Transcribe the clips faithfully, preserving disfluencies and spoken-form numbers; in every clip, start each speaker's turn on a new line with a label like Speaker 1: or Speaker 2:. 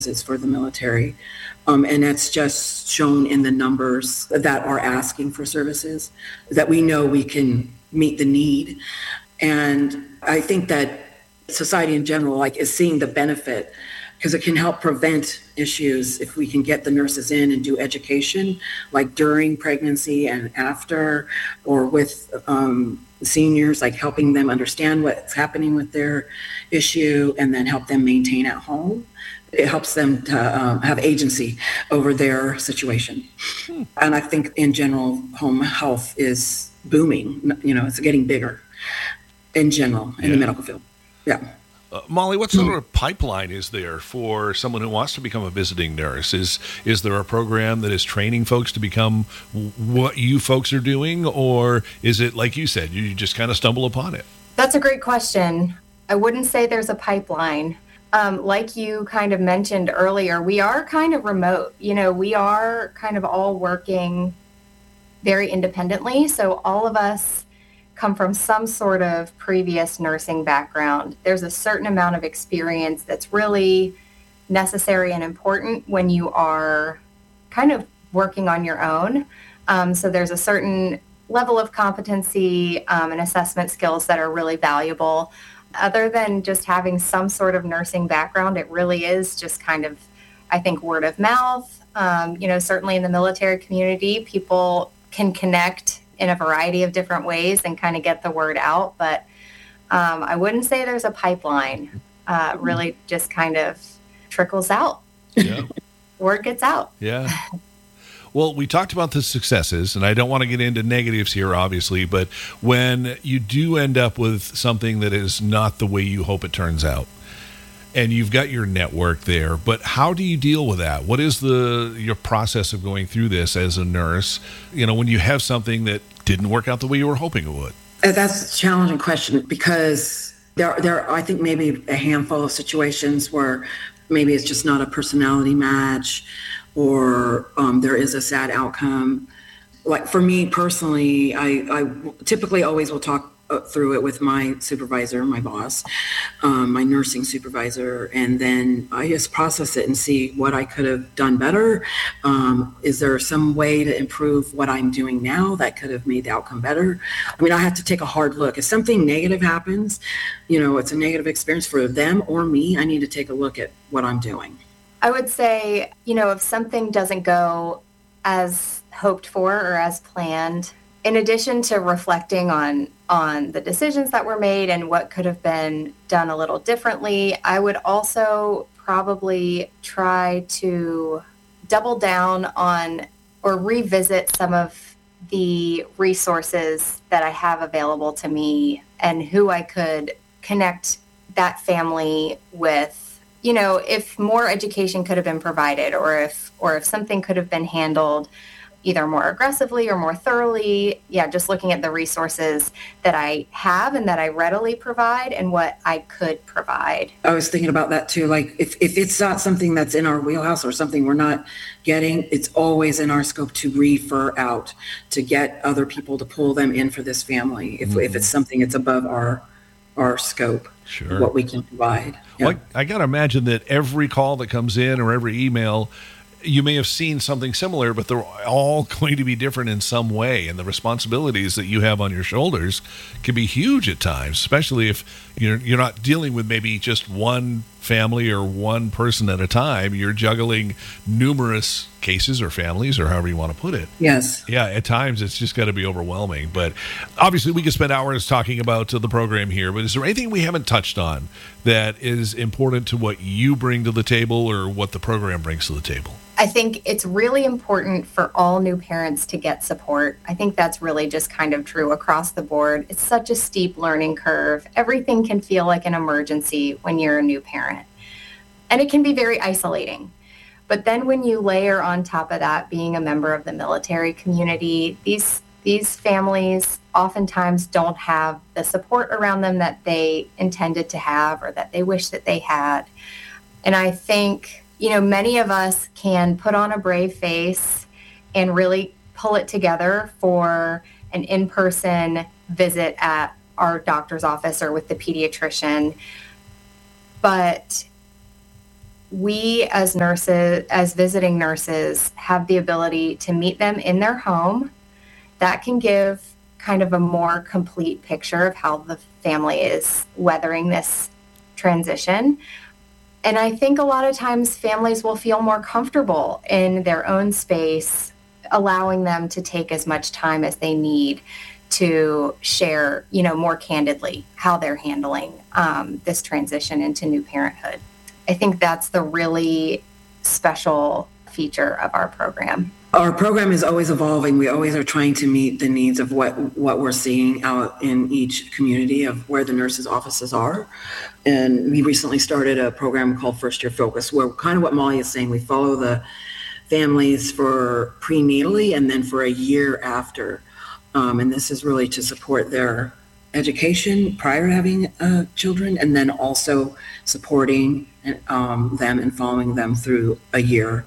Speaker 1: for the military. Um, and that's just shown in the numbers that are asking for services, that we know we can meet the need. And I think that society in general, like, is seeing the benefit, because it can help prevent issues if we can get the nurses in and do education, like during pregnancy and after, or with um, seniors, like helping them understand what's happening with their issue and then help them maintain at home. It helps them to um, have agency over their situation. Hmm. And I think in general, home health is booming. You know, it's getting bigger in general in yeah. the medical field. Yeah.
Speaker 2: Uh, Molly, what sort of pipeline is there for someone who wants to become a visiting nurse? Is is there a program that is training folks to become w- what you folks are doing, or is it, like you said, you just kind of stumble upon it?
Speaker 3: That's a great question. I wouldn't say there's a pipeline. Um, like you kind of mentioned earlier, we are kind of remote. You know, we are kind of all working very independently. So all of us come from some sort of previous nursing background. There's a certain amount of experience that's really necessary and important when you are kind of working on your own. Um, so there's a certain level of competency um, and assessment skills that are really valuable. Other than just having some sort of nursing background, it really is just kind of, I think, word of mouth. Um, you know, certainly in the military community, people can connect in a variety of different ways and kind of get the word out. But um, I wouldn't say there's a pipeline. Uh, really just kind of trickles out.
Speaker 2: Yeah.
Speaker 3: Word gets out.
Speaker 2: Yeah. Well, we talked about the successes, and I don't want to get into negatives here, obviously, but when you do end up with something that is not the way you hope it turns out, and you've got your network there, but how do you deal with that? What is the your process of going through this as a nurse, you know, when you have something that didn't work out the way you were hoping it would?
Speaker 1: That's a challenging question, because there, there are, I think, maybe a handful of situations where maybe it's just not a personality match, or um, there is a sad outcome. Like for me personally, I, I typically always will talk through it with my supervisor, my boss, um, my nursing supervisor, and then I just process it and see what I could have done better. Um, is there some way to improve what I'm doing now that could have made the outcome better? I mean, I have to take a hard look. If something negative happens, you know, it's a negative experience for them or me, I need to take a look at what I'm doing.
Speaker 3: I would say, you know, if something doesn't go as hoped for or as planned, in addition to reflecting on on the decisions that were made and what could have been done a little differently, I would also probably try to double down on or revisit some of the resources that I have available to me and who I could connect that family with. You know, if more education could have been provided, or if or if something could have been handled either more aggressively or more thoroughly. Yeah, just looking at the resources that I have and that I readily provide and what I could provide.
Speaker 1: I was thinking about that too. Like if, if it's not something that's in our wheelhouse or something we're not getting, it's always in our scope to refer out, to get other people to pull them in for this family. If, mm-hmm. if it's something that's above our our scope,
Speaker 2: sure.
Speaker 1: what we can provide. Yeah.
Speaker 2: Well, I, I got to imagine that every call that comes in or every email, you may have seen something similar, but they're all going to be different in some way. And the responsibilities that you have on your shoulders can be huge at times, especially if you're you're not dealing with maybe just one family or one person at a time. You're juggling numerous cases or families, or however you want to put it.
Speaker 1: Yes.
Speaker 2: Yeah, at times it's just got to be overwhelming. But obviously we could spend hours talking about uh, the program here, but is there anything we haven't touched on that is important to what you bring to the table or what the program brings to the table?
Speaker 3: I think it's really important for all new parents to get support. I think that's really just kind of true across the board. It's such a steep learning curve. Everything can feel like an emergency when you're a new parent. And it can be very isolating. But then when you layer on top of that being a member of the military community, these these families oftentimes don't have the support around them that they intended to have or that they wish that they had. And I think, you know, many of us can put on a brave face and really pull it together for an in-person visit at our doctor's office or with the pediatrician. But we as nurses, as visiting nurses, have the ability to meet them in their home. That can give kind of a more complete picture of how the family is weathering this transition. And I think a lot of times families will feel more comfortable in their own space, allowing them to take as much time as they need to share, you know, more candidly how they're handling um, this transition into new parenthood. I think that's the really special feature of our program.
Speaker 1: Our program is always evolving. We always are trying to meet the needs of what, what we're seeing out in each community of where the nurses' offices are. And we recently started a program called First Year Focus, where kind of what Molly is saying, we follow the families for prenatally and then for a year after. Um, and this is really to support their education prior to having uh, children, and then also supporting um, them and following them through a year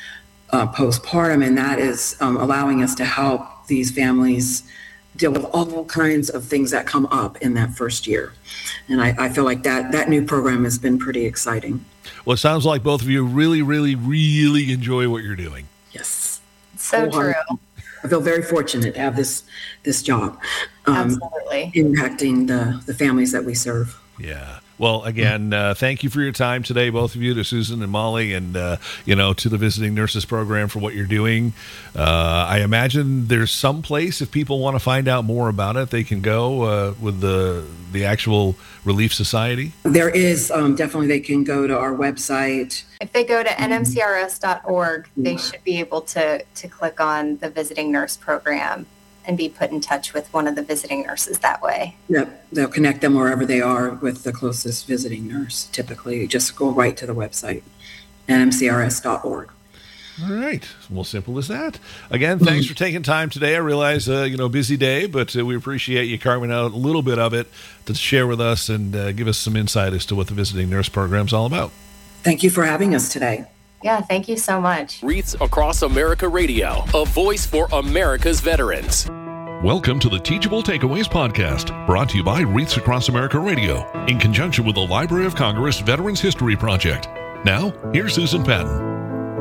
Speaker 1: uh, postpartum. And that is um, allowing us to help these families deal with all kinds of things that come up in that first year. And I, I feel like that that new program has been pretty exciting.
Speaker 2: Well, it sounds like both of you really, really, really enjoy what you're doing.
Speaker 1: Yes.
Speaker 3: So true.
Speaker 1: I feel very fortunate to have this this job, um,
Speaker 3: Absolutely.
Speaker 1: impacting the, the families that we serve.
Speaker 2: Yeah. Well, again, uh, thank you for your time today, both of you, to Susan and Molly, and, uh, you know, to the Visiting Nurses Program for what you're doing. Uh, I imagine there's some place, if people want to find out more about it, they can go uh, with the the actual Relief Society.
Speaker 1: There is, um, definitely they can go to our website.
Speaker 3: If they go to N M C R S dot org, they should be able to, to click on the Visiting Nurse Program and be put in touch with one of the visiting nurses that way.
Speaker 1: Yep, they'll connect them wherever they are with the closest visiting nurse. Typically, just go right to the website, N M C R S dot org.
Speaker 2: All right. Well, simple as that. Again, thanks for taking time today. I realize, uh, you know, busy day, but uh, we appreciate you carving out a little bit of it to share with us and uh, give us some insight as to what the Visiting Nurse Program is all about.
Speaker 1: Thank you for having us today.
Speaker 3: Yeah, thank you so much.
Speaker 4: Wreaths Across America Radio, a voice for America's veterans.
Speaker 5: Welcome to the Teachable Takeaways Podcast, brought to you by Wreaths Across America Radio, in conjunction with the Library of Congress Veterans History Project. Now, here's Susan Patton.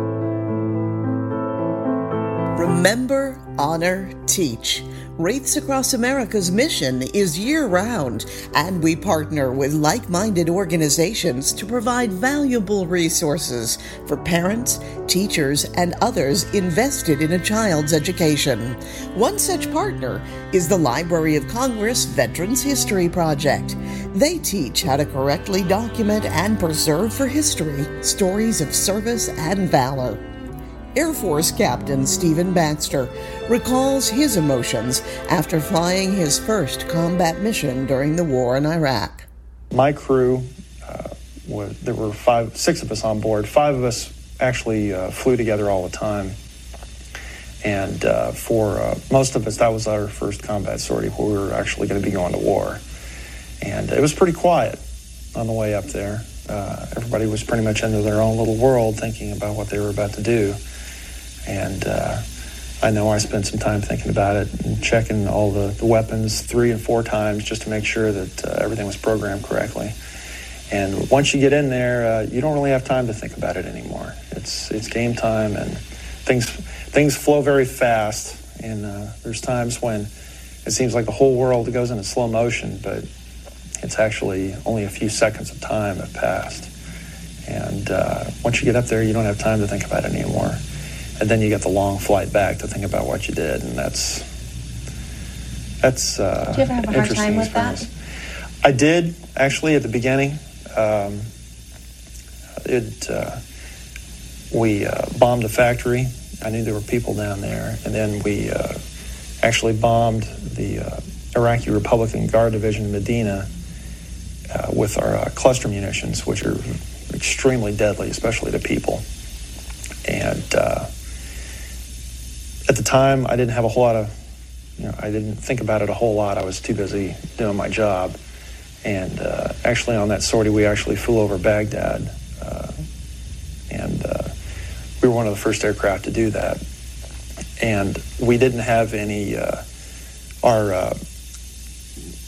Speaker 6: Remember, honor, teach. Wreaths Across America's mission is year-round, and we partner with like-minded organizations to provide valuable resources for parents, teachers, and others invested in a child's education. One such partner is the Library of Congress Veterans History Project. They teach how to correctly document and preserve for history stories of service and valor. Air Force Captain Stephen Baxter recalls his emotions after flying his first combat mission during the war in Iraq.
Speaker 7: My crew, uh, was, there were five, six of us on board. Five of us actually uh, flew together all the time. And uh, for uh, most of us, that was our first combat sortie where we were actually going to be going to war. And it was pretty quiet on the way up there. Uh, everybody was pretty much into their own little world, thinking about what they were about to do. And uh, I know I spent some time thinking about it and checking all the, the weapons three and four times just to make sure that uh, everything was programmed correctly. And once you get in there, uh, you don't really have time to think about it anymore. It's it's game time, and things things flow very fast. And uh, there's times when it seems like the whole world goes into slow motion, but it's actually only a few seconds of time have passed. And uh, once you get up there, you don't have time to think about it anymore. And then you get the long flight back to think about what you did, and that's that's uh,
Speaker 3: did you ever have a hard time with that?
Speaker 7: I did, actually, at the beginning. Um, it uh, we uh, bombed a factory. I knew there were people down there, and then we uh, actually bombed the uh, Iraqi Republican Guard Division in Medina uh, with our uh, cluster munitions, which are extremely deadly, especially to people. And uh, at the time, I didn't have a whole lot of, you know, I didn't think about it a whole lot. I was too busy doing my job. And uh, actually on that sortie, we actually flew over Baghdad. Uh, and uh, we were one of the first aircraft to do that. And we didn't have any, uh, our, uh,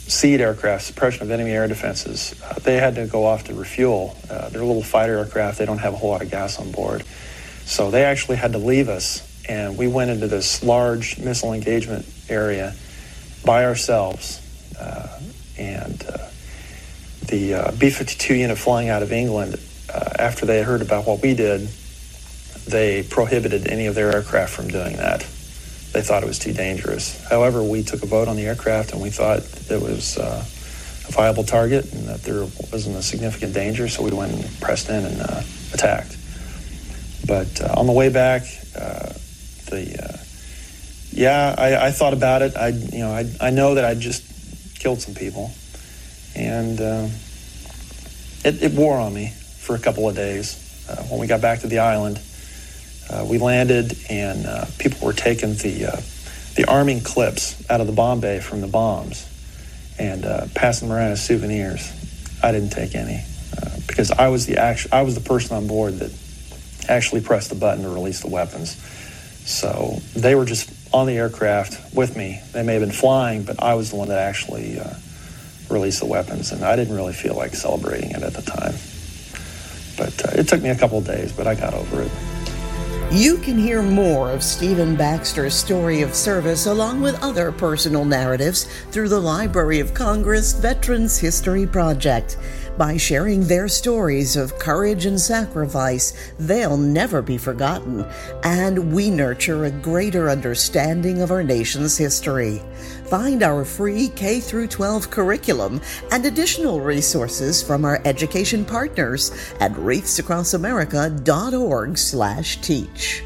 Speaker 7: SEAD aircraft, suppression of enemy air defenses, uh, they had to go off to refuel. Uh, they're little fighter aircraft. They don't have a whole lot of gas on board. So they actually had to leave us, and we went into this large missile engagement area by ourselves. Uh, and uh, the uh, B fifty-two unit flying out of England, uh, after they heard about what we did, they prohibited any of their aircraft from doing that. They thought it was too dangerous. However, we took a vote on the aircraft, and we thought it was uh, a viable target and that there wasn't a significant danger, so we went and pressed in and uh, attacked. But uh, on the way back, uh, the uh, yeah, I, I thought about it. I you know I I know that I just killed some people, and uh, it, it wore on me for a couple of days. Uh, when we got back to the island, uh, we landed, and uh, people were taking the uh, the arming clips out of the bomb bay from the bombs and uh, passing them around as souvenirs. I didn't take any uh, because I was the act- I was the person on board that actually pressed the button to release the weapons. So they were just on the aircraft with me. They may have been flying, but I was the one that actually uh, released the weapons, and I didn't really feel like celebrating it at the time. But uh, it took me a couple of days, but I got over it.
Speaker 6: You can hear more of Stephen Baxter's story of service along with other personal narratives through the Library of Congress Veterans History Project. By sharing their stories of courage and sacrifice, they'll never be forgotten, and we nurture a greater understanding of our nation's history. Find our free K through twelve curriculum and additional resources from our education partners at wreaths across america dot org slash teach.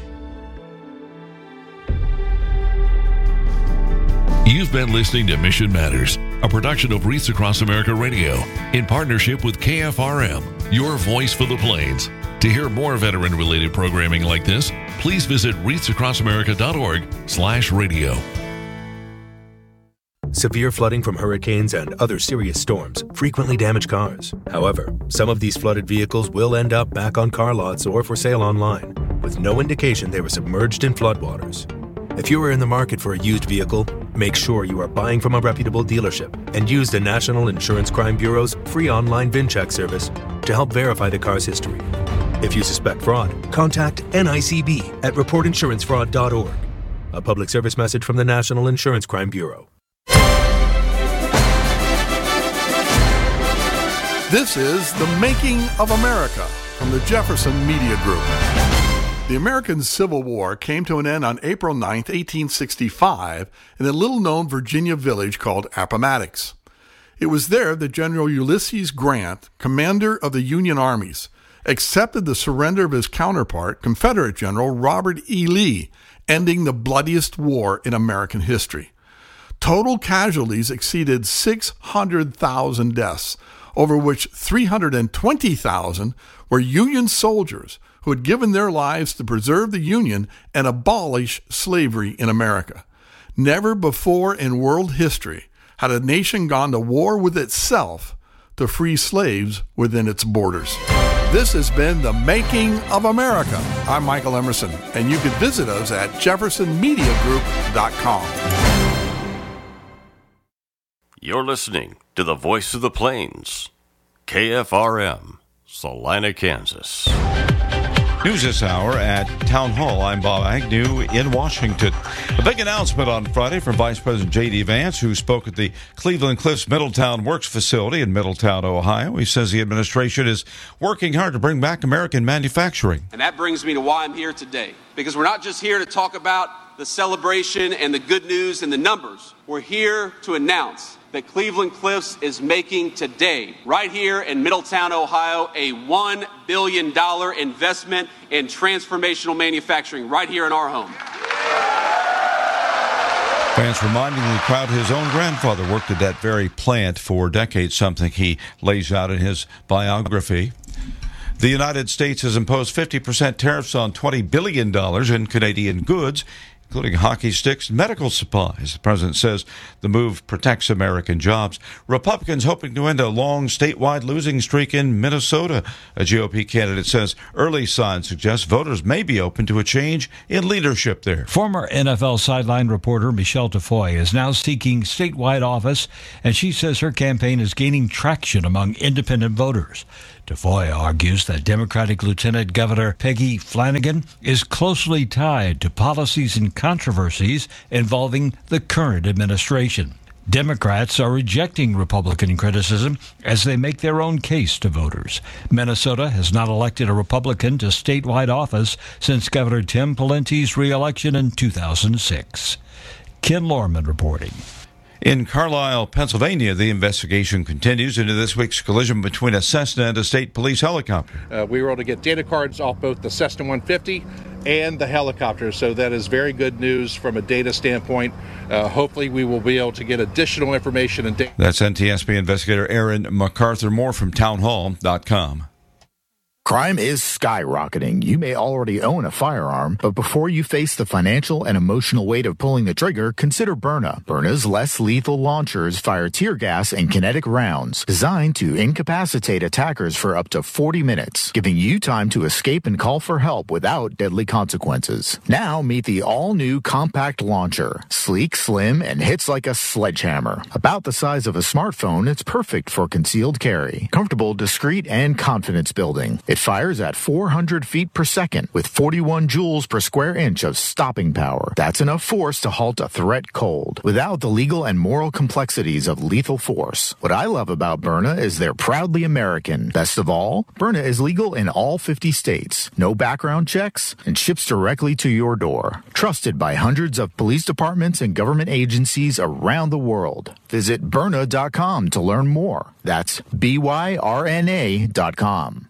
Speaker 5: You've been listening to Mission Matters, a production of Wreaths Across America Radio, in partnership with K F R M, your voice for the plains. To hear more veteran-related programming like this, please visit wreaths across america dot org slash radio.
Speaker 8: Severe flooding from hurricanes and other serious storms frequently damage cars. However, some of these flooded vehicles will end up back on car lots or for sale online, with no indication they were submerged in floodwaters. If you are in the market for a used vehicle, make sure you are buying from a reputable dealership and use the National Insurance Crime Bureau's free online VIN check service to help verify the car's history. If you suspect fraud, contact N I C B at report insurance fraud dot org. A public service message from the National Insurance Crime Bureau.
Speaker 9: This is The Making of America from the Jefferson Media Group. The American Civil War came to an end on April ninth, eighteen sixty-five, in a little-known Virginia village called Appomattox. It was there that General Ulysses Grant, commander of the Union armies, accepted the surrender of his counterpart, Confederate General Robert E. Lee, ending the bloodiest war in American history. Total casualties exceeded six hundred thousand deaths, over which three hundred twenty thousand were Union soldiers who had given their lives to preserve the Union and abolish slavery in America. Never before in world history had a nation gone to war with itself to free slaves within its borders. This has been The Making of America. I'm Michael Emerson, and you can visit us at jefferson media group dot com.
Speaker 10: You're listening to the Voice of the Plains, K F R M, Salina, Kansas.
Speaker 11: News this hour at Town Hall. I'm Bob Agnew in Washington. A big announcement on Friday from Vice President J D. Vance, who spoke at the Cleveland Cliffs Middletown Works facility in Middletown, Ohio. He says the administration is working hard to bring back American manufacturing.
Speaker 12: And that brings me to why I'm here today. Because we're not just here to talk about the celebration and the good news and the numbers. We're here to announce that Cleveland Cliffs is making today, right here in Middletown, Ohio, a one billion dollars investment in transformational manufacturing right here in our home.
Speaker 11: Vance reminding the crowd his own grandfather worked at that very plant for decades, something he lays out in his biography. The United States has imposed fifty percent tariffs on twenty billion dollars in Canadian goods, including hockey sticks and medical supplies. The president says the move protects American jobs. Republicans hoping to end a long statewide losing streak in Minnesota. A G O P candidate says early signs suggest voters may be open to a change in leadership there.
Speaker 13: Former N F L sideline reporter Michelle Tafoya is now seeking statewide office, and she says her campaign is gaining traction among independent voters. Tafoya argues that Democratic Lieutenant Governor Peggy Flanagan is closely tied to policies and controversies involving the current administration. Democrats are rejecting Republican criticism as they make their own case to voters. Minnesota has not elected a Republican to statewide office since Governor Tim Pawlenty's reelection in two thousand six. Ken Lorman reporting.
Speaker 11: In Carlisle, Pennsylvania, the investigation continues into this week's collision between a Cessna and a state police helicopter.
Speaker 14: Uh, we were able to get data cards off both the Cessna one fifty and the helicopter, so that is very good news from a data standpoint. Uh, hopefully we will be able to get additional information and data.
Speaker 11: That's N T S B investigator Aaron MacArthur. More from townhall dot com.
Speaker 15: Crime is skyrocketing. You may already own a firearm, but before you face the financial and emotional weight of pulling the trigger, consider Byrna. Byrna's less lethal launchers fire tear gas and kinetic rounds designed to incapacitate attackers for up to forty minutes, giving you time to escape and call for help without deadly consequences. Now meet the all-new compact launcher. Sleek, slim, and hits like a sledgehammer. About the size of a smartphone, it's perfect for concealed carry. Comfortable, discreet, and confidence building. It fires at four hundred feet per second with forty-one joules per square inch of stopping power. That's enough force to halt a threat cold, without the legal and moral complexities of lethal force. What I love about Byrna is they're proudly American. Best of all, Byrna is legal in all fifty states, no background checks, and ships directly to your door. Trusted by hundreds of police departments and government agencies around the world. Visit Byrna dot com to learn more. That's B Y R N A dot com.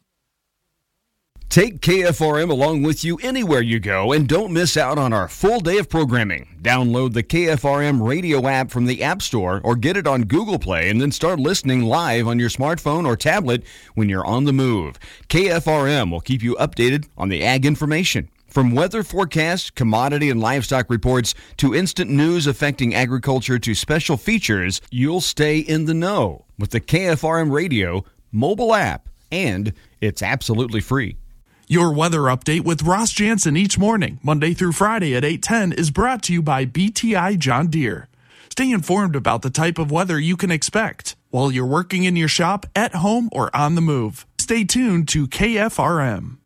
Speaker 16: Take K F R M along with you anywhere you go and don't miss out on our full day of programming. Download the K F R M radio app from the App Store or get it on Google Play and then start listening live on your smartphone or tablet when you're on the move. K F R M will keep you updated on the ag information. From weather forecasts, commodity and livestock reports, to instant news affecting agriculture to special features, you'll stay in the know with the K F R M radio mobile app, and it's absolutely free.
Speaker 17: Your weather update with Ross Jansen each morning, Monday through Friday at eight ten, is brought to you by B T I John Deere. Stay informed about the type of weather you can expect while you're working in your shop, at home, or on the move. Stay tuned to K F R M.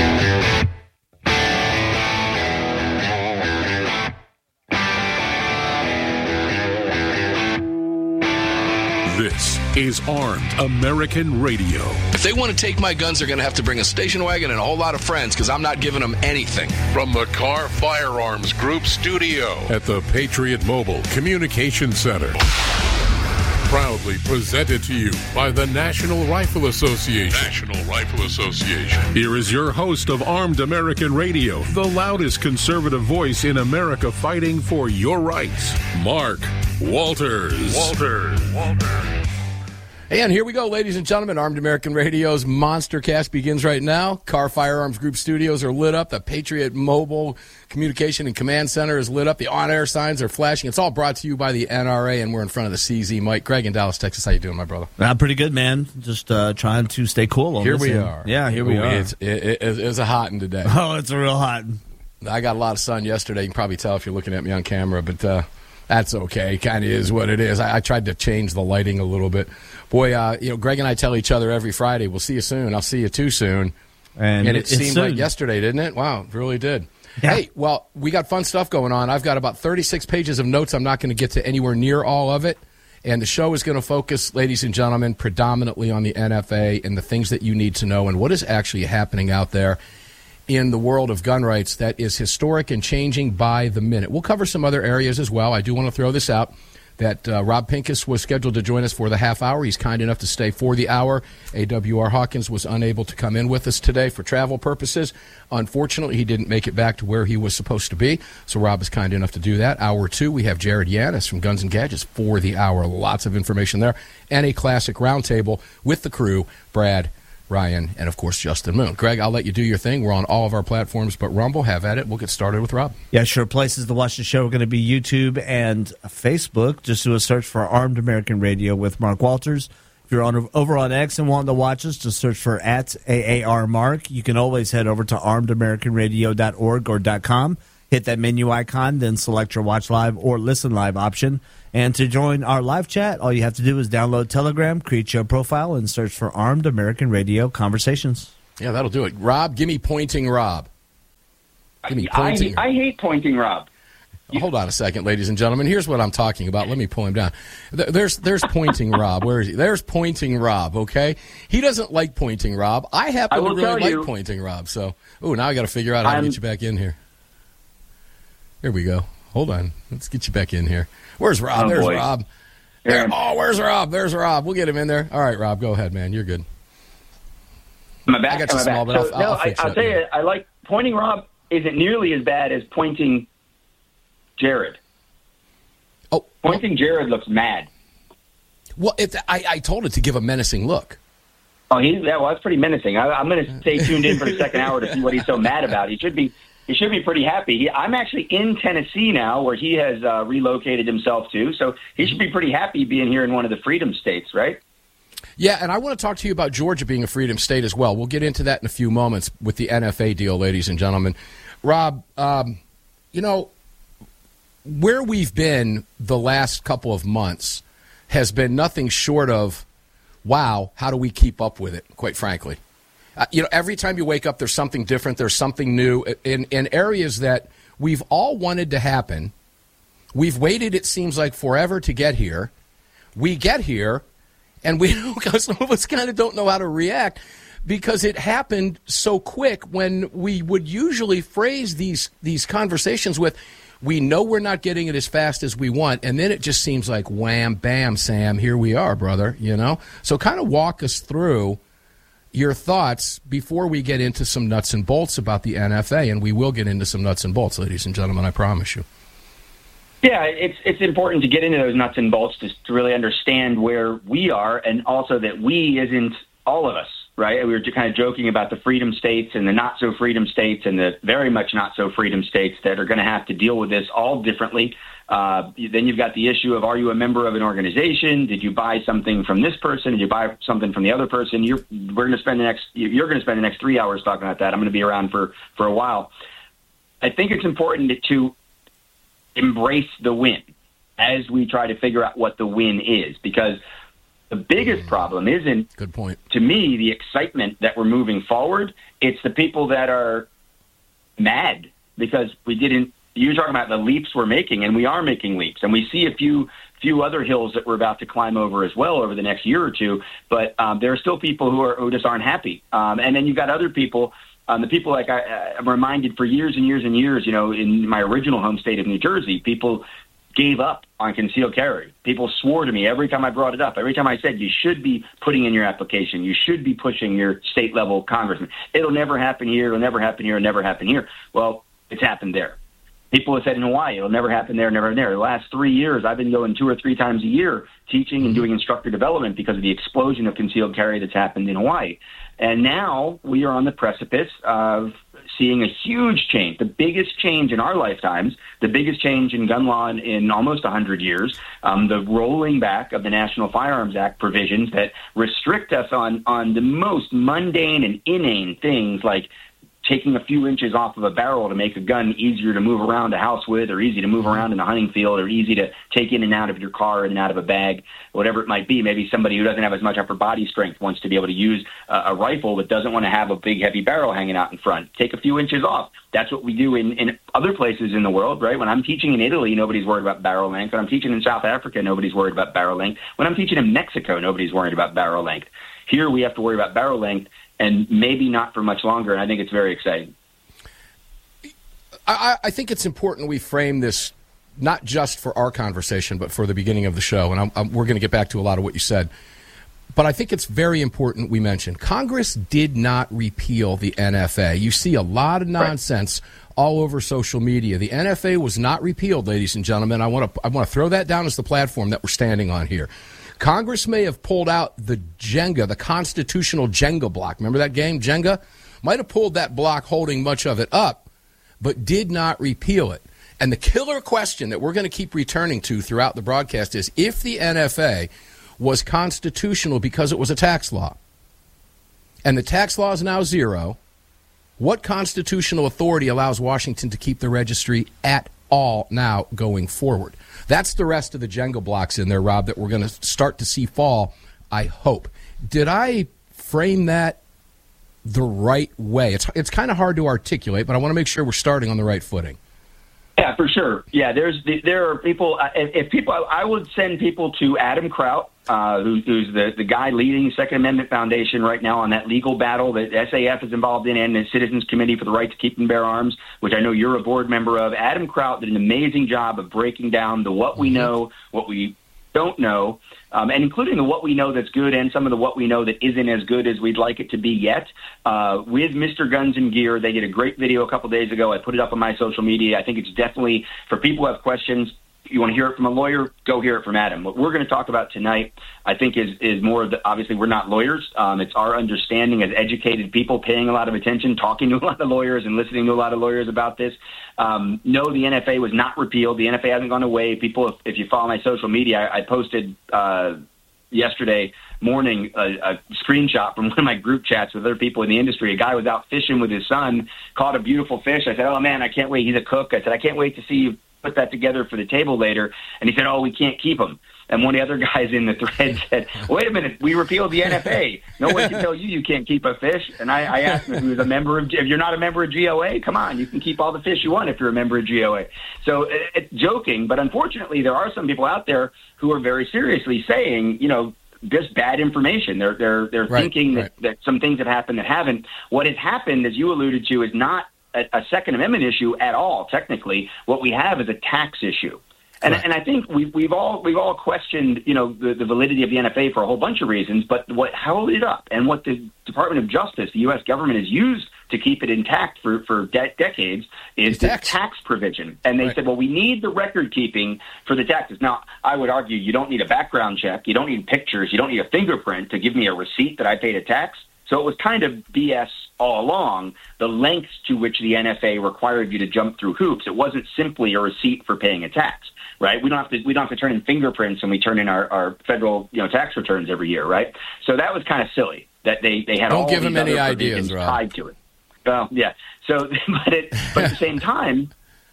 Speaker 18: This is Armed American Radio.
Speaker 19: If they want to take my guns, they're going to have to bring a station wagon and a whole lot of friends, because I'm not giving them anything.
Speaker 18: From the Car Firearms Group studio at the Patriot Mobile Communication Center. Proudly presented to you by the National Rifle Association. National Rifle Association. Here is your host of Armed American Radio, the loudest conservative voice in America fighting for your rights, Mark Walters. Walters. Walters.
Speaker 19: And here we go, ladies and gentlemen. Armed American Radio's Monster Cast begins right now. Car Firearms Group studios are lit up. The Patriot Mobile Communication and Command Center is lit up. The on-air signs are flashing. It's all brought to you by the N R A, and we're in front of the C Z Mike. Greg in Dallas, Texas. How you doing, my brother?
Speaker 20: I'm pretty good, man. Just uh, trying to stay cool on
Speaker 19: Here
Speaker 20: this
Speaker 19: we
Speaker 20: end.
Speaker 19: are.
Speaker 20: Yeah, here we
Speaker 19: Ooh,
Speaker 20: are.
Speaker 19: It's, it, it, it's a hot one today.
Speaker 20: Oh, it's a real hot.
Speaker 19: I got a lot of sun yesterday. You can probably tell if you're looking at me on camera, but uh, that's okay. Kind of is what it is. I, I tried to change the lighting a little bit. Boy, uh, you know, Greg and I tell each other every Friday, we'll see you soon. I'll see you too soon.
Speaker 20: And,
Speaker 19: and it
Speaker 20: it's
Speaker 19: seemed
Speaker 20: soon.
Speaker 19: like yesterday, didn't it? Wow, it really did.
Speaker 20: Yeah.
Speaker 19: Hey, well, we got fun stuff going on. I've got about thirty-six pages of notes. I'm not going to get to anywhere near all of it. And the show is going to focus, ladies and gentlemen, predominantly on the N F A and the things that you need to know and what is actually happening out there in the world of gun rights that is historic and changing by the minute. We'll cover some other areas as well. I do want to throw this out, that uh, Rob Pincus was scheduled to join us for the half hour. He's kind enough to stay for the hour. A W R Hawkins was unable to come in with us today for travel purposes. Unfortunately, he didn't make it back to where he was supposed to be, so Rob is kind enough to do that. Hour two, we have Jared Yanis from Guns and Gadgets for the hour. Lots of information there. And a classic roundtable with the crew, Brad, Ryan, and, of course, Justin Moon. Greg, I'll let you do your thing. We're on all of our platforms, but Rumble, have at it. We'll get started with Rob.
Speaker 20: Yeah, sure. Places to watch the show are going to be YouTube and Facebook. Just do a search for Armed American Radio with Mark Walters. If you're on over on X and wanting to watch us, just search for at A A R Mark. You can always head over to armed american radio dot org or .com. Hit that menu icon, then select your watch live or listen live option. And to join our live chat, all you have to do is download Telegram, create your profile, and search for Armed American Radio Conversations.
Speaker 19: Yeah, that'll do it. Rob, give me Pointing Rob. Give me Pointing.
Speaker 21: I, I hate Pointing Rob.
Speaker 19: Oh, hold on a second, ladies and gentlemen. Here's what I'm talking about. Let me pull him down. There's there's Pointing Rob. Where is he? There's Pointing Rob, okay? He doesn't like Pointing Rob. I happen
Speaker 21: I
Speaker 19: to really like
Speaker 21: you,
Speaker 19: Pointing Rob. So, oh, now I got to figure out how I'm, to get you back in here. Here we go. Hold on. Let's get you back in here. Where's Rob?
Speaker 21: Oh,
Speaker 19: There's
Speaker 21: boy.
Speaker 19: Rob. There. Oh, where's Rob? There's Rob. We'll get him in there. All right, Rob, go ahead, man. You're good.
Speaker 21: Am I back?
Speaker 19: I got you
Speaker 21: Am I
Speaker 19: small,
Speaker 21: back?
Speaker 19: but
Speaker 21: So,
Speaker 19: I'll,
Speaker 21: no,
Speaker 19: I'll
Speaker 21: I,
Speaker 19: fix
Speaker 21: I'll
Speaker 19: it.
Speaker 21: tell you, I like Pointing Rob isn't nearly as bad as Pointing Jared.
Speaker 19: Oh,
Speaker 21: Pointing Jared looks mad.
Speaker 19: Well, if I, I told it to give a menacing look.
Speaker 21: Oh, he's yeah, well, that's pretty menacing. I, I'm going to stay tuned in for the second hour to see what he's so mad about. He should be he should be pretty happy. He, I'm actually in Tennessee now, where he has uh, relocated himself to, so he should be pretty happy being here in one of the freedom states, right?
Speaker 19: Yeah, and I want to talk to you about Georgia being a freedom state as well. We'll get into that in a few moments with the N F A deal, ladies and gentlemen. Rob, um, you know, where we've been the last couple of months has been nothing short of, wow, how do we keep up with it, quite frankly? Uh, you know, every time you wake up, there's something different. There's something new in, in areas that we've all wanted to happen. We've waited, it seems like, forever to get here. We get here, and we some of us kind of don't know how to react because it happened so quick when we would usually phrase these these conversations with, we know we're not getting it as fast as we want, and then it just seems like wham, bam, Sam, here we are, brother, you know? So kind of walk us through your thoughts before we get into some nuts and bolts about the N F A, and we will get into some nuts and bolts, ladies and gentlemen, I promise you.
Speaker 21: Yeah, it's it's important to get into those nuts and bolts to, to really understand where we are, and also that we isn't all of us, right? We were kind of joking about the freedom states and the not-so-freedom states and the very much not-so-freedom states that are going to have to deal with this all differently. Uh, then you've got the issue of, are you a member of an organization? Did you buy something from this person? Did you buy something from the other person? You're, we're going to spend the next, you're going to spend the next three hours talking about that. I'm going to be around for, for a while. I think it's important to embrace the win as we try to figure out what the win is, because the biggest problem isn't,
Speaker 19: good point,
Speaker 21: to me, the excitement that we're moving forward. It's the people that are mad because we didn't, you're talking about the leaps we're making, and we are making leaps, and we see a few few other hills that we're about to climb over as well over the next year or two. But um, there are still people who are who just aren't happy, um, and then you've got other people. Um, the people like I, I'm reminded for years and years and years. You know, in my original home state of New Jersey, people gave up on concealed carry. People swore to me every time I brought it up. Every time I said you should be putting in your application, you should be pushing your state level congressman. It'll never happen here. It'll never happen here. It'll never happen here. Well, it's happened there. People have said in Hawaii, it'll never happen there, never there. The last three years, I've been going two or three times a year teaching and doing instructor development because of the explosion of concealed carry that's happened in Hawaii. And now we are on the precipice of seeing a huge change, the biggest change in our lifetimes, the biggest change in gun law in, in almost one hundred years, um, the rolling back of the National Firearms Act provisions that restrict us on, on the most mundane and inane things like taking a few inches off of a barrel to make a gun easier to move around a house with, or easy to move around in a hunting field, or easy to take in and out of your car, in and out of a bag, whatever it might be. Maybe somebody who doesn't have as much upper body strength wants to be able to use a, a rifle but doesn't want to have a big, heavy barrel hanging out in front. Take a few inches off. That's what we do in, in other places in the world, right? When I'm teaching in Italy, nobody's worried about barrel length. When I'm teaching in South Africa, nobody's worried about barrel length. When I'm teaching in Mexico, nobody's worried about barrel length. Here we have to worry about barrel length, and maybe not for much longer, and I think it's very exciting.
Speaker 19: I, I think it's important we frame this not just for our conversation, but for the beginning of the show. And I'm, I'm, we're going to get back to a lot of what you said. But I think it's very important we mention Congress did not repeal the N F A. You see a lot of nonsense right. all over social media. The N F A was not repealed, ladies and gentlemen. I want to I want to throw that down as the platform that we're standing on here. Congress may have pulled out the Jenga, the constitutional Jenga block. Remember that game, Jenga? Might have pulled that block holding much of it up, but did not repeal it. And the killer question that we're going to keep returning to throughout the broadcast is, if the N F A was constitutional because it was a tax law, and the tax law is now zero, what constitutional authority allows Washington to keep the registry at all now going forward? That's the rest of the Jenga blocks in there, Rob, that we're going to start to see fall, I hope. Did I frame that the right way? It's it's kind of hard to articulate, but I want to make sure we're starting on the right footing.
Speaker 21: Yeah, for sure. Yeah, there's there are people. If, if people, I would send people to Adam Kraut, uh, who, who's the, the guy leading Second Amendment Foundation right now on that legal battle that S A F is involved in, and the Citizens Committee for the Right to Keep and Bear Arms, which I know you're a board member of. Adam Kraut did an amazing job of breaking down the what we know, what we don't know, um, and including the what we know that's good and some of the what we know that isn't as good as we'd like it to be yet. Uh, with Mister Guns and Gear, they did a great video a couple days ago. I put it up on my social media. I think it's definitely, for people who have questions, you want to hear it from a lawyer, go hear it from Adam. What we're going to talk about tonight, I think, is is more of the, obviously, we're not lawyers. Um, it's our understanding as educated people, paying a lot of attention, talking to a lot of lawyers and listening to a lot of lawyers about this. Um, no, the N F A was not repealed. The N F A hasn't gone away. People, if, if you follow my social media, I, I posted uh, yesterday morning a, a screenshot from one of my group chats with other people in the industry. A guy was out fishing with his son, caught a beautiful fish. I said, oh, man, I can't wait. He's a cook. I said, I can't wait to see you put that together for the table later. And he said, oh, we can't keep them. And one of the other guys in the thread said, wait a minute, we repealed the N F A. No one can tell you you can't keep a fish. And I, I asked him if he was a member of, if you're not a member of G O A, come on, you can keep all the fish you want if you're a member of G O A. So it, it's joking, but unfortunately there are some people out there who are very seriously saying, you know, just bad information. They're they're they're right, thinking right. That, that some things have happened that haven't. What has happened, as you alluded to, is not a, a Second Amendment issue at all. Technically, what we have is a tax issue. And, and I think we've, we've all we've all questioned, you know, the, the validity of the N F A for a whole bunch of reasons. But what held it up, and what the Department of Justice, the U S government, has used to keep it intact for for de- decades, is the tax. tax provision. And they right. said, well, we need the record keeping for the taxes. Now, I would argue you don't need a background check, you don't need pictures, you don't need a fingerprint to give me a receipt that I paid a tax. So it was kind of B S all along, the lengths to which the N F A required you to jump through hoops. It wasn't simply a receipt for paying a tax. Right, we don't have to. We don't have to turn in fingerprints when we turn in our, our federal, you know, tax returns every year. Right, so that was kind of silly that they, they had
Speaker 19: don't
Speaker 21: all
Speaker 19: give
Speaker 21: these
Speaker 19: them any
Speaker 21: other
Speaker 19: ideas, Rob.
Speaker 21: tied to it. Well, yeah. So, but it, but at the same time,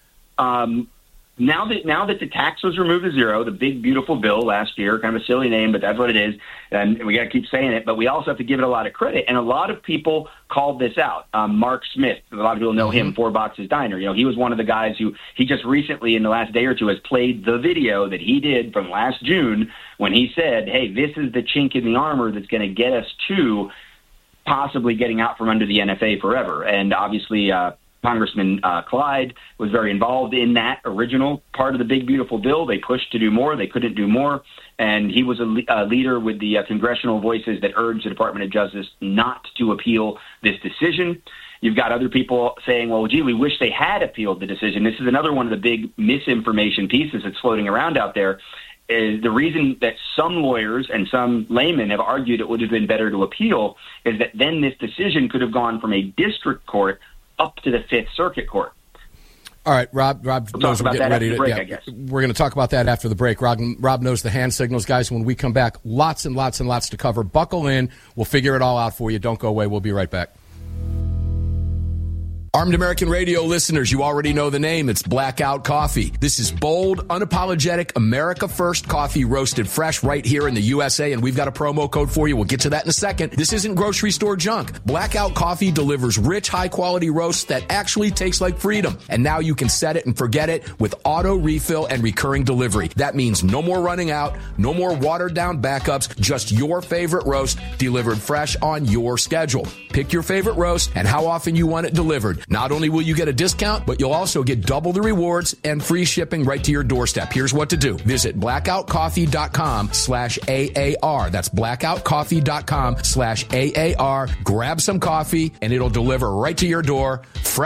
Speaker 21: um, now that now that the tax was removed to zero, the big beautiful bill last year, kind of a silly name, but that's what it is, and we got to keep saying it. But we also have to give it a lot of credit, and a lot of people called this out. Um, Mark Smith, a lot of people know him, Four Boxes Diner. You know, he was one of the guys who he just recently, in the last day or two, has played the video that he did from last June when he said, "Hey, this is the chink in the armor that's going to get us to possibly getting out from under the N F A forever." And obviously, uh, Congressman uh, Clyde was very involved in that original part of the big, beautiful bill. They pushed to do more. They couldn't do more. And he was a, le- a leader with the uh, congressional voices that urged the Department of Justice not to appeal this decision. You've got other people saying, well, gee, we wish they had appealed the decision. This is another one of the big misinformation pieces that's floating around out there. Is the reason that some lawyers and some laymen have argued it would have been better to appeal is that then this decision could have gone from a district court up to the Fifth Circuit Court.
Speaker 19: All right, Rob. Rob
Speaker 21: we'll
Speaker 19: knows we're getting ready to.
Speaker 21: Break,
Speaker 19: yeah,
Speaker 21: I guess.
Speaker 19: We're going to talk about that after the break. Rob, Rob knows the hand signals, guys. When we come back, lots and lots and lots to cover. Buckle in. We'll figure it all out for you. Don't go away. We'll be right back. Armed American Radio listeners, you already know the name. It's Blackout Coffee. This is bold, unapologetic, America First coffee roasted fresh right here in the U S A, and we've got a promo code for you. We'll get to that in a second. This isn't grocery store junk. Blackout Coffee delivers rich, high-quality roasts that actually taste like freedom. And now you can set it and forget it with auto refill and recurring delivery. That means no more running out, no more watered-down backups, just your favorite roast delivered fresh on your schedule. Pick your favorite roast and how often you want it delivered. Not only will you get a discount, but you'll also get double the rewards and free shipping right to your doorstep. Here's what to do. Visit blackoutcoffee.com slash AAR. That's blackoutcoffee.com slash AAR. Grab some coffee and it'll deliver right to your door, fresh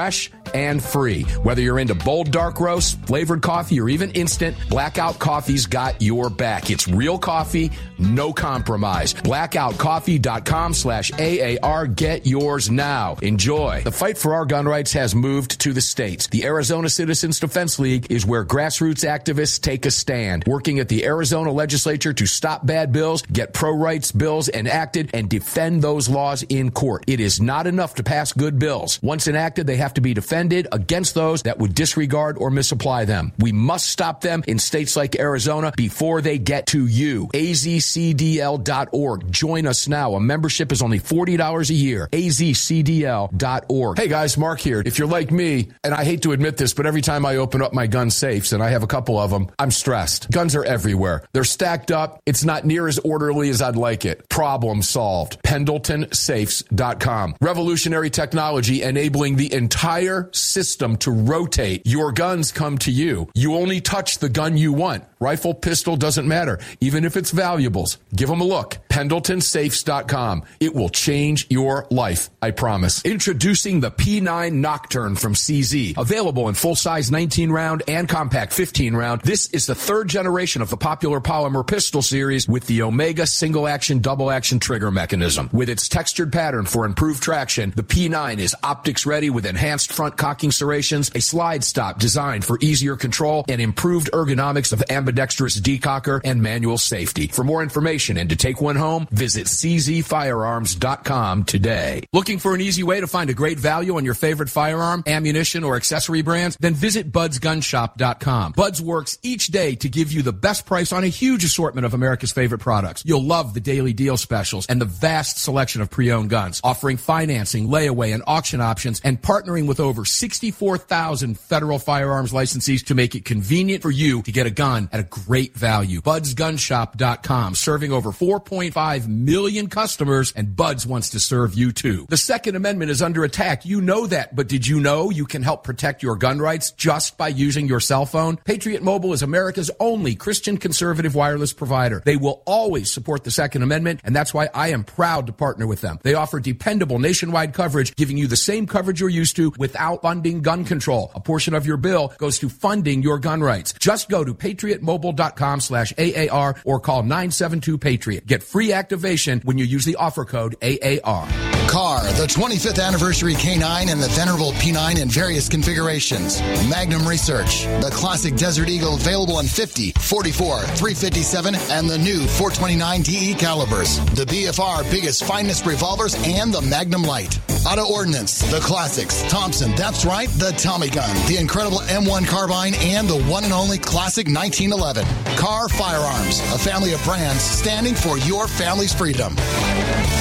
Speaker 19: and free. Whether you're into bold dark roast, flavored coffee, or even instant, Blackout Coffee's got your back. It's real coffee, no compromise. blackoutcoffee.com slash AAR. Get yours now. Enjoy. The fight for our gun rights has moved to the states. The Arizona Citizens Defense League is where grassroots activists take a stand, working at the Arizona legislature to stop bad bills, get pro-rights bills enacted, and defend those laws in court. It is not enough to pass good bills. Once enacted, they have to be defended against those that would disregard or misapply them. We must stop them in states like Arizona before they get to you. A Z C D L dot org. Join us now. A membership is only forty dollars a year. A Z C D L dot org. Hey guys, Mark here. If you're like me, and I hate to admit this, but every time I open up my gun safes, and I have a couple of them, I'm stressed. Guns are everywhere. They're stacked up. It's not near as orderly as I'd like it. Problem solved. Pendleton Safes dot com. Revolutionary technology enabling the entire system to rotate. Your guns come to you. You only touch the gun you want. Rifle, pistol, doesn't matter. Even if it's valuables. Give them a look. Pendleton Safes dot com. It will change your life, I promise. Introducing the P nine Nocturne from C Z. Available in full-size nineteen round and compact fifteen round. This is the third generation of the popular polymer pistol series with the Omega single-action, double-action trigger mechanism. With its textured pattern for improved traction, the P nine is optics-ready with enhanced front cocking serrations, a slide stop designed for easier control, and improved ergonomics of ambidextrous decocker and manual safety. For more information and to take one home, visit C Z firearms dot com today. Looking for an easy way to find a great value on your favorite firearm, ammunition, or accessory brands? Then visit buds gun shop dot com. Buds works each day to give you the best price on a huge assortment of America's favorite products. You'll love the daily deal specials and the vast selection of pre-owned guns, offering financing, layaway, and auction options, and partnering with over sixty-four thousand federal firearms licensees to make it convenient for you to get a gun at a great value. buds gun shop dot com, serving over four point five million customers, and Buds wants to serve you too. The Second Amendment is under attack. You know that, but did you know you can help protect your gun rights just by using your cell phone? Patriot Mobile is America's only Christian conservative wireless provider. They will always support the Second Amendment, and that's why I am proud to partner with them. They offer dependable nationwide coverage, giving you the same coverage you're used to without funding gun control. A portion of your bill goes to funding your gun rights. Just go to patriot mobile dot com slash A A R or call nine seven two Patriot. Get free activation when you use the offer code A A R.
Speaker 2: Car, the twenty-fifth anniversary K nine and the venerable P nine in various configurations. Magnum Research, the classic Desert Eagle available in fifty, forty-four, three fifty-seven, and the new four twenty-nine D E calibers. The B F R biggest, finest revolvers and the Magnum Light. Auto Ordnance, the classics. Thompson, that's right, the Tommy gun, the incredible M one carbine, and the one and only classic nineteen eleven. Car Firearms, a family of brands standing for your family's freedom.